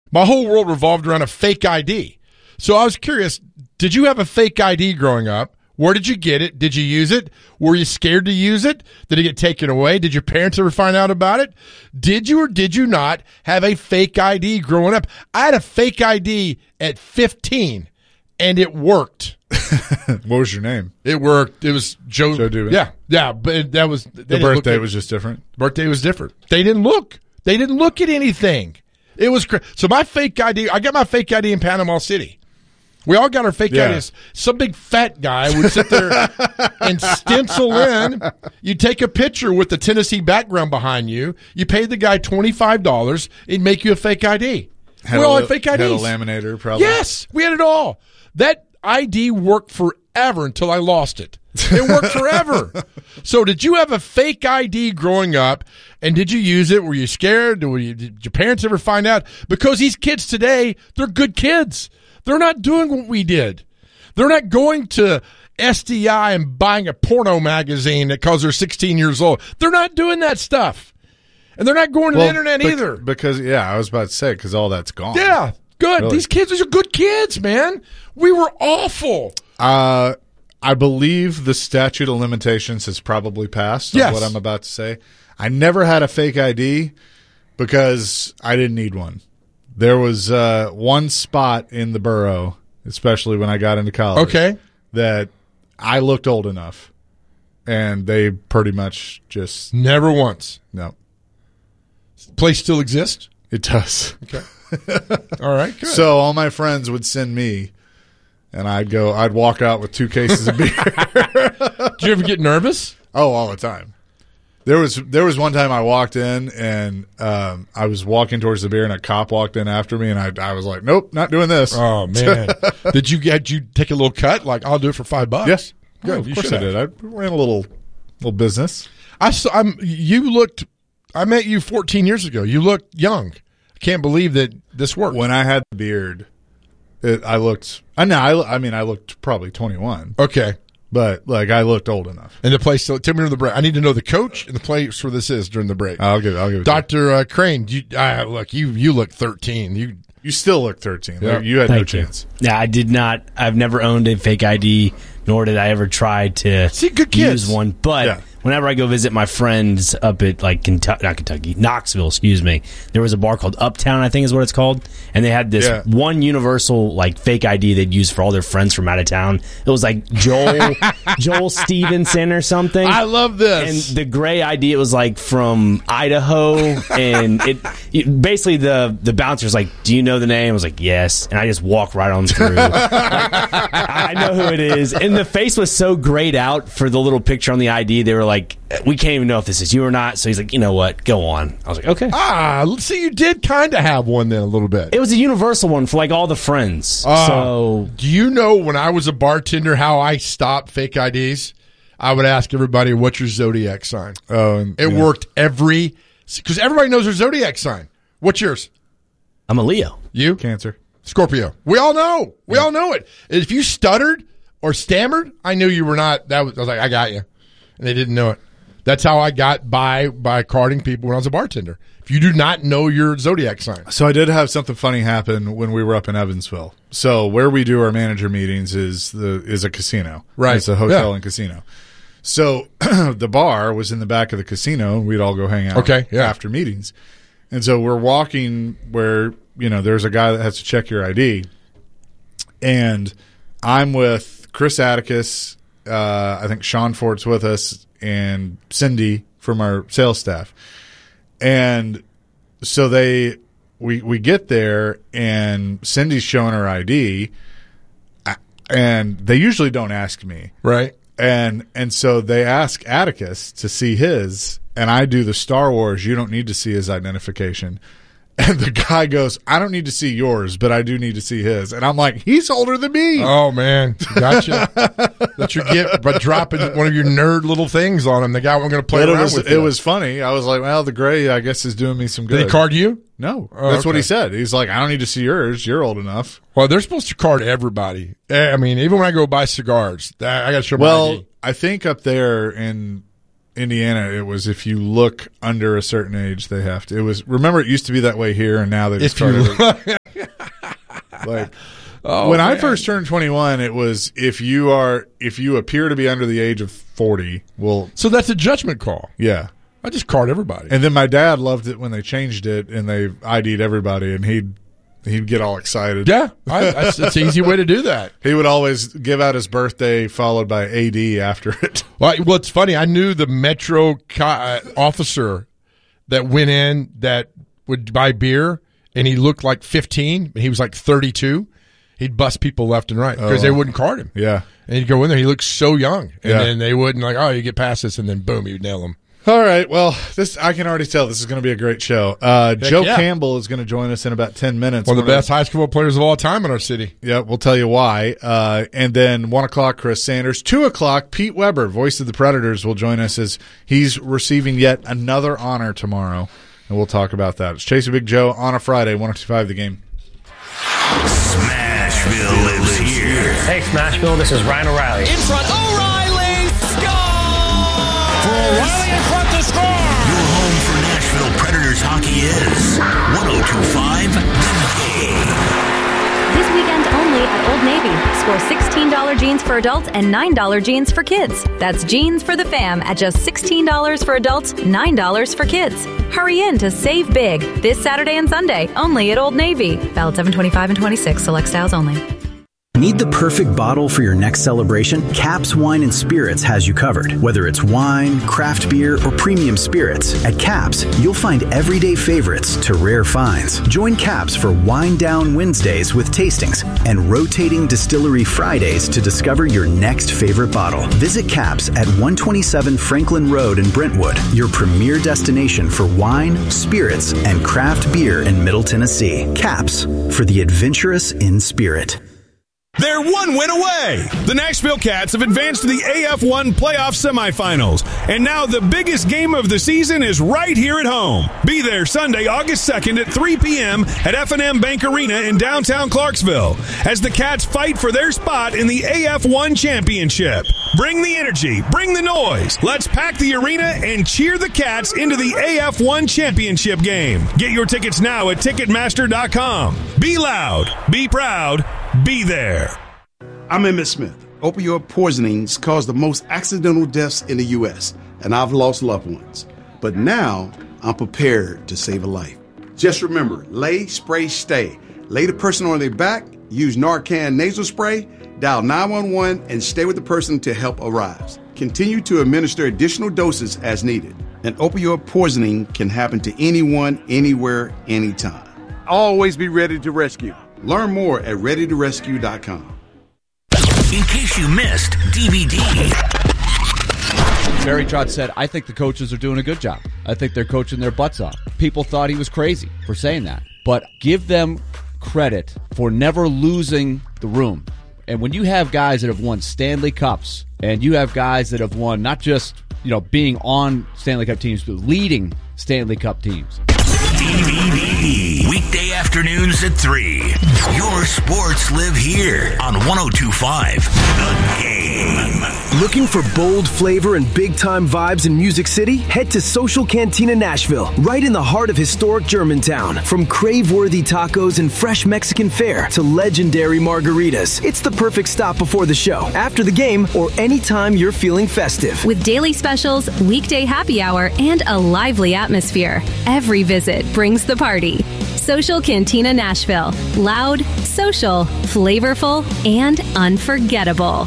My whole world revolved around a fake ID. So I was curious, did you have a fake ID growing up? Where did you get it? Did you use it? Were you scared to use it? Did it get taken away? Did your parents ever find out about it? Did you or did you not have a fake ID growing up? I had a fake ID at 15, and it worked. What was your name? It worked. It was Joe Dubin. Yeah, but that was The birthday was just different. Birthday was different. They didn't look. They didn't look at anything. It was so my fake ID. I got my fake ID in Panama City. We all got our fake IDs. Some big fat guy would sit there and stencil in. You take a picture with the Tennessee background behind you. You pay the guy $25. He'd make you a fake ID. We all had fake IDs. Had a laminator, probably. Yes, we had it all. That ID worked forever until I lost it. It worked forever. So did you have a fake ID growing up, and did you use it? Were you scared? Did your parents ever find out? Because these kids today, they're good kids. They're not doing what we did. They're not going to SDI and buying a porno magazine because they're 16 years old. They're not doing that stuff. And they're not going to the internet either. Because, I was about to say, because all that's gone. Yeah, good. Really? These kids are good kids, man. We were awful. I believe the statute of limitations has probably passed on what I'm about to say. I never had a fake ID because I didn't need one. There was one spot in the borough, especially when I got into college, that I looked old enough, and they pretty much just... Never once. No. Place still exists? It does. Okay. All right, good. So all my friends would send me, and I'd walk out with 2 cases of beer. Did you ever get nervous? Oh, all the time. There was one time I walked in, and I was walking towards the beer, and a cop walked in after me, and I was like, nope, not doing this. Oh, man. Did you take a little cut? Like, I'll do it for $5? Yes. Good. Oh, of course I did. I ran a little business. I met you 14 years ago. You looked young. I can't believe that this worked. When I had the beard, I looked probably 21. Okay. But, I looked old enough. And the place, tell me during the break. I need to know the coach and the place where this is during the break. I'll give it Dr. Crane, you look 13. You still look 13. Yeah. You had no chance. Yeah, I did not. I've never owned a fake ID, nor did I ever try to use one. But whenever I go visit my friends up at Knoxville, there was a bar called Uptown, I think is what it's called, and they had this one universal fake ID they'd use for all their friends from out of town. It was like Joel Stevenson or something. I love this. And the gray ID, it was from Idaho, and it basically the bouncer's like, "Do you know the name?" I was like, "Yes," and I just walk right on through. I know who it is, and the face was so grayed out for the little picture on the ID. They were like, "We can't even know if this is you or not." So he's like, "You know what? Go on." I was like, "Okay." See, you did kind of have one then a little bit. It was a universal one for all the friends. So, do you know when I was a bartender how I stopped fake IDs? I would ask everybody, "What's your zodiac sign?" It worked because everybody knows their zodiac sign. What's yours? I'm a Leo. You? Cancer. Scorpio. We all know. We all know it. If you stuttered or stammered, I knew you were not. I was like, I got you. And they didn't know it. That's how I got by carding people when I was a bartender. If you do not know your zodiac sign. So I did have something funny happen when we were up in Evansville. So where we do our manager meetings is a casino. Right. It's a hotel and casino. So the bar was in the back of the casino, and we'd all go hang out after meetings. And so we're walking where, there's a guy that has to check your ID. And I'm with Chris Atticus, I think Sean Fort's with us, and Cindy from our sales staff. And so we get there, and Cindy's showing her ID, and they usually don't ask me. Right. And so they ask Atticus to see his, and I do the Star Wars, you don't need to see his identification. And the guy goes, I don't need to see yours, but I do need to see his. And I'm like, he's older than me. Oh, man. Gotcha. That's your gift, but dropping one of your nerd little things on him. The guy wasn't going to play around with it. It was funny. I was like, well, the gray, I guess, is doing me some good. Did he card you? No. That's what he said. He's like, I don't need to see yours. You're old enough. Well, they're supposed to card everybody. I mean, even when I go buy cigars, I got to show my ID. Well, I think up there in Indiana, it was if you look under a certain age, they have to. Remember, it used to be that way here, and now they've started. Like, when I first turned 21, it was if you appear to be under the age of 40, so that's a judgment call. Yeah. I just card everybody. And then my dad loved it when they changed it and they ID'd everybody, and he'd get all excited. Yeah, it's an easy way to do that. He would always give out his birthday followed by AD after it. Well, it's funny. I knew the Metro officer that went in that would buy beer, and he looked like 15, and he was like 32. He'd bust people left and right because they wouldn't card him. Yeah. And he'd go in there. He looked so young. And then they wouldn't you get past this, and then boom, you'd nail him. All right. Well, I can already tell this is going to be a great show. Joe Campbell is going to join us in about 10 minutes. One of the best high school players of all time in our city. Yeah, we'll tell you why. And then 1 o'clock, Chris Sanders. 2 o'clock, Pete Weber, voice of the Predators, will join us as he's receiving yet another honor tomorrow. And we'll talk about that. It's Chasing Big Joe on a Friday, 102.5 The Game. Smashville lives here. Hey, Smashville, this is Ryan O'Reilly. In front, O'Reilly, score! For O'Reilly in front to score! Your home for Nashville Predators hockey is 102.5 The Game. This weekend only at Old Navy. Score $16 jeans for adults and $9 jeans for kids. That's jeans for the fam at just $16 for adults, $9 for kids. Hurry in to save big this Saturday and Sunday only at Old Navy. Valid 7/25 and 26. Select styles only. Need the perfect bottle for your next celebration? Caps Wine and Spirits has you covered. Whether it's wine, craft beer, or premium spirits, at Caps, you'll find everyday favorites to rare finds. Join Caps for Wine Down Wednesdays with tastings and rotating Distillery Fridays to discover your next favorite bottle. Visit Caps at 127 Franklin Road in Brentwood, your premier destination for wine, spirits, and craft beer in Middle Tennessee. Caps, for the adventurous in spirit. They're one win away. The Nashville Cats have advanced to the AF1 playoff semifinals. And now the biggest game of the season is right here at home. Be there Sunday, August 2nd at 3 p.m. at F&M Bank Arena in downtown Clarksville as the Cats fight for their spot in the AF1 championship. Bring the energy, bring the noise. Let's pack the arena and cheer the Cats into the AF1 championship game. Get your tickets now at Ticketmaster.com. Be loud, be proud, be there. I'm Emmett Smith. Opioid poisonings cause the most accidental deaths in the U.S., and I've lost loved ones. But now, I'm prepared to save a life. Just remember, lay, spray, stay. Lay the person on their back, use Narcan nasal spray, dial 911, and stay with the person until help arrives. Continue to administer additional doses as needed. And opioid poisoning can happen to anyone, anywhere, anytime. Always be ready to rescue. Learn more at ReadyToRescue.com. In case you missed DVD. Barry Trotz said, I think the coaches are doing a good job. I think they're coaching their butts off. People thought he was crazy for saying that. But give them credit for never losing the room. And when you have guys that have won Stanley Cups, and you have guys that have won not just, being on Stanley Cup teams, but leading Stanley Cup teams. DVD. Weekday afternoons at 3. Your sports live here on 102.5 The Game. Looking for bold flavor and big-time vibes in Music City? Head to Social Cantina Nashville, right in the heart of historic Germantown. From crave-worthy tacos and fresh Mexican fare to legendary margaritas, it's the perfect stop before the show, after the game, or anytime you're feeling festive. With daily specials, weekday happy hour, and a lively atmosphere, every visit brings the party. Social Cantina Nashville. Loud, social, flavorful, and unforgettable.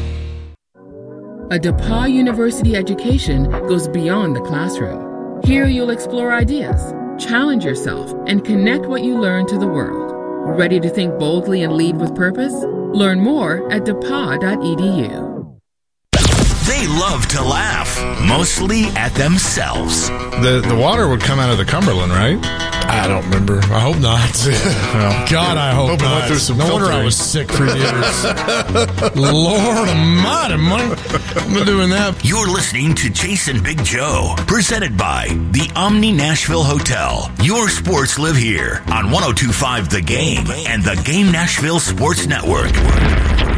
A DePauw University education goes beyond the classroom. Here you'll explore ideas, challenge yourself, and connect what you learn to the world. Ready to think boldly and lead with purpose? Learn more at depaw.edu. They love to laugh, mostly at themselves. The water would come out of the Cumberland, right? I don't remember. I hope not. Well, God, I hope not. Went through some no wonder filtering. I was sick for years. Lord almighty, Mike. I've been doing that. You're listening to Chasing Big Joe, presented by the Omni Nashville Hotel. Your sports live here on 102.5 The Game and the Game Nashville Sports Network.